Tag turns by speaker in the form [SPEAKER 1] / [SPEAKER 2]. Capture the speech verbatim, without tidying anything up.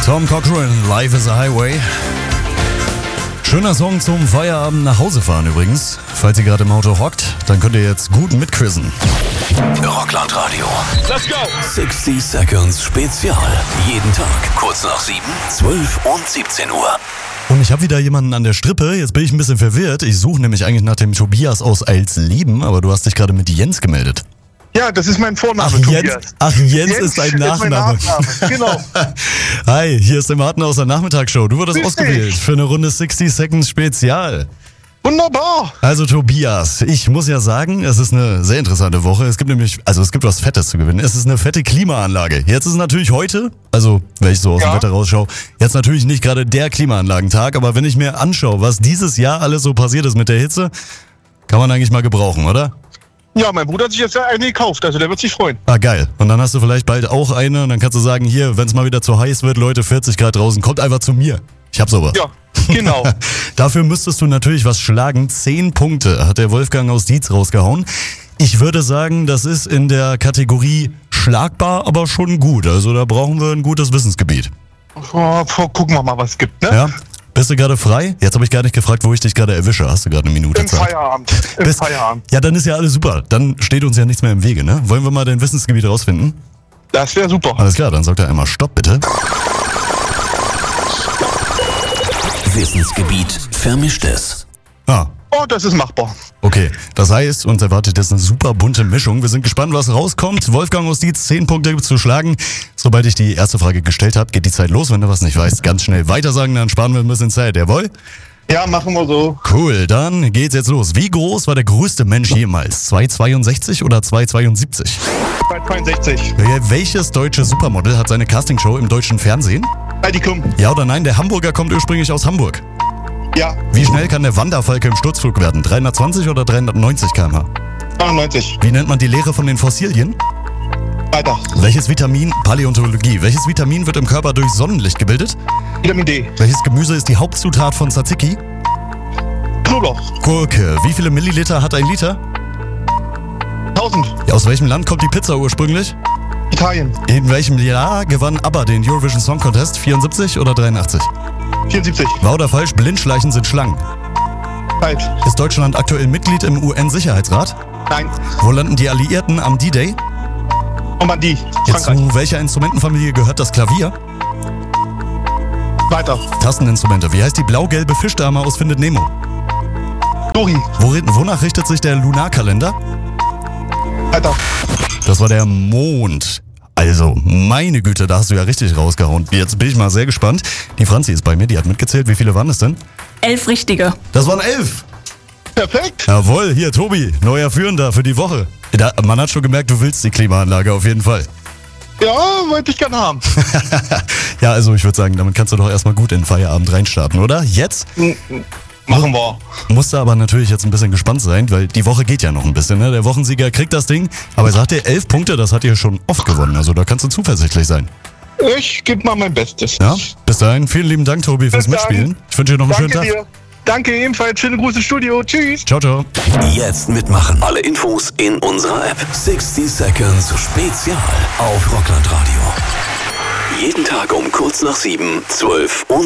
[SPEAKER 1] Tom Cochrane, Life is a Highway. Schöner Song zum Feierabend nach Hause fahren übrigens. Falls ihr gerade im Auto hockt, dann könnt ihr jetzt gut mitquizzen.
[SPEAKER 2] Rockland Radio.
[SPEAKER 3] Let's go!
[SPEAKER 2] sixty Seconds Spezial. Jeden Tag kurz nach sieben, zwölf und siebzehn Uhr.
[SPEAKER 1] Und ich habe wieder jemanden an der Strippe. Jetzt bin ich ein bisschen verwirrt. Ich suche nämlich eigentlich nach dem Tobias aus Eilsleben, aber du hast dich gerade mit Jens gemeldet.
[SPEAKER 3] Ja, das ist mein Vorname,
[SPEAKER 1] Ach,
[SPEAKER 3] Tobias.
[SPEAKER 1] Jens, ach, Jens,
[SPEAKER 3] Jens
[SPEAKER 1] ist dein
[SPEAKER 3] ist mein
[SPEAKER 1] Nachname.
[SPEAKER 3] Nachname, genau.
[SPEAKER 1] Hi, hier ist der Martin aus der Nachmittagsshow. Du wurdest
[SPEAKER 3] Grüß
[SPEAKER 1] ausgewählt
[SPEAKER 3] dich.
[SPEAKER 1] für eine Runde sixty Seconds Spezial.
[SPEAKER 3] Wunderbar.
[SPEAKER 1] Also Tobias, ich muss ja sagen, es ist eine sehr interessante Woche. Es gibt nämlich, also es gibt was Fettes zu gewinnen. Es ist eine fette Klimaanlage. Jetzt ist natürlich heute, also wenn ich so aus dem
[SPEAKER 3] Ja.
[SPEAKER 1] Wetter rausschaue, jetzt natürlich nicht gerade der Klimaanlagentag, aber wenn ich mir anschaue, was dieses Jahr alles so passiert ist mit der Hitze, kann man eigentlich mal gebrauchen, oder?
[SPEAKER 3] Ja, mein Bruder hat sich jetzt eine gekauft, also der wird sich freuen.
[SPEAKER 1] Ah, geil. Und dann hast du vielleicht bald auch eine und dann kannst du sagen, hier, wenn es mal wieder zu heiß wird, Leute, vierzig Grad draußen, kommt einfach zu mir. Ich hab sowas.
[SPEAKER 3] Ja, genau.
[SPEAKER 1] Dafür müsstest du natürlich was schlagen. Zehn Punkte hat der Wolfgang aus Dietz rausgehauen. Ich würde sagen, das ist in der Kategorie schlagbar, aber schon gut. Also da brauchen wir ein gutes Wissensgebiet.
[SPEAKER 3] Oh, gucken wir mal, was es gibt, ne?
[SPEAKER 1] Ja? Bist du gerade frei? Jetzt habe ich gar nicht gefragt, wo ich dich gerade erwische. Hast du gerade eine Minute
[SPEAKER 3] Im
[SPEAKER 1] Zeit?
[SPEAKER 3] Feierabend. Im
[SPEAKER 1] Bist-
[SPEAKER 3] Feierabend.
[SPEAKER 1] Ja, dann ist ja alles super. Dann steht uns ja nichts mehr im Wege, ne? Wollen wir mal dein Wissensgebiet rausfinden?
[SPEAKER 3] Das wäre super.
[SPEAKER 1] Alles klar, dann sagt er einmal Stopp, bitte.
[SPEAKER 2] Wissensgebiet Vermischtes.
[SPEAKER 1] Ah,
[SPEAKER 3] Oh, das ist machbar.
[SPEAKER 1] okay. Das heißt, uns erwartet jetzt eine super bunte Mischung. Wir sind gespannt, was rauskommt. Wolfgang aus Dietz, zehn Punkte gibt's zu schlagen. Sobald ich die erste Frage gestellt habe, geht die Zeit los. Wenn du was nicht weißt, ganz schnell weitersagen, dann sparen wir ein bisschen Zeit. Jawohl?
[SPEAKER 3] Ja, machen wir so.
[SPEAKER 1] Cool, dann geht's jetzt los. Wie groß war der größte Mensch jemals? zwei Komma zweiundsechzig oder zwei Komma zweiundsiebzig?
[SPEAKER 3] zweihundertzweiundsechzig.
[SPEAKER 1] Welches deutsche Supermodel hat seine Castingshow im deutschen Fernsehen?
[SPEAKER 3] Heidi Klum.
[SPEAKER 1] Ja oder nein, der Hamburger kommt ursprünglich aus Hamburg.
[SPEAKER 3] Ja,
[SPEAKER 1] Wie schnell kann der Wanderfalke im Sturzflug werden? dreihundertzwanzig oder dreihundertneunzig Kilometer pro Stunde?
[SPEAKER 3] neunundneunzig.
[SPEAKER 1] Wie nennt man die Lehre von den Fossilien?
[SPEAKER 3] Weiter.
[SPEAKER 1] Welches Vitamin, Paläontologie, welches Vitamin wird im Körper durch Sonnenlicht gebildet?
[SPEAKER 3] Vitamin D.
[SPEAKER 1] Welches Gemüse ist die Hauptzutat von Tzatziki?
[SPEAKER 3] Knoblauch.
[SPEAKER 1] Gurke. Wie viele Milliliter hat ein Liter?
[SPEAKER 3] tausend.
[SPEAKER 1] Aus welchem Land kommt die Pizza ursprünglich?
[SPEAKER 3] Italien.
[SPEAKER 1] In welchem Jahr gewann ABBA den Eurovision Song Contest? vierundsiebzig oder dreiundachtzig?
[SPEAKER 3] vierundsiebzig.
[SPEAKER 1] Wahr oder falsch? Blindschleichen sind Schlangen.
[SPEAKER 3] Falsch.
[SPEAKER 1] Ist Deutschland aktuell Mitglied im U N-Sicherheitsrat?
[SPEAKER 3] Nein.
[SPEAKER 1] Wo landen die Alliierten am D-Day?
[SPEAKER 3] Normandie.
[SPEAKER 1] Jetzt
[SPEAKER 3] Frankreich.
[SPEAKER 1] zu welcher Instrumentenfamilie gehört das Klavier?
[SPEAKER 3] Weiter.
[SPEAKER 1] Tasteninstrumente. Wie heißt die blau-gelbe Fischdame aus Findet Nemo?
[SPEAKER 3] Dori.
[SPEAKER 1] Worin, wonach richtet sich der Lunarkalender?
[SPEAKER 3] Weiter.
[SPEAKER 1] Das war der Mond. Also, meine Güte, da hast du ja richtig rausgehauen. Jetzt bin ich mal sehr gespannt. Die Franzi ist bei mir, die hat mitgezählt. Wie viele waren es denn?
[SPEAKER 4] Elf richtige.
[SPEAKER 1] Das waren elf.
[SPEAKER 3] Perfekt.
[SPEAKER 1] Jawohl, hier Tobi, neuer Führender für die Woche. Da, man hat schon gemerkt, du willst die Klimaanlage auf jeden Fall.
[SPEAKER 3] Ja, wollte ich gerne haben.
[SPEAKER 1] Ja, also ich würde sagen, damit kannst du doch erstmal gut in den Feierabend reinstarten, oder? Jetzt
[SPEAKER 3] Machen wir.
[SPEAKER 1] musst du aber natürlich jetzt ein bisschen gespannt sein, weil die Woche geht ja noch ein bisschen. Ne? Der Wochensieger kriegt das Ding, aber er sagt dir, elf Punkte, das hat ihr schon oft gewonnen. Also da kannst du zuversichtlich sein.
[SPEAKER 3] Ich gebe mal mein Bestes.
[SPEAKER 1] Ja, bis dahin, vielen lieben Dank, Tobi, fürs
[SPEAKER 3] Bis dann.
[SPEAKER 1] Mitspielen. Ich wünsche dir noch einen
[SPEAKER 3] Danke
[SPEAKER 1] schönen Tag.
[SPEAKER 3] dir. Danke ebenfalls. Schöne Grüße ins Studio. Tschüss.
[SPEAKER 1] Ciao, ciao.
[SPEAKER 2] Jetzt mitmachen. Alle Infos in unserer App. sixty Seconds Spezial auf Rockland Radio. Jeden Tag um kurz nach sieben, zwölf und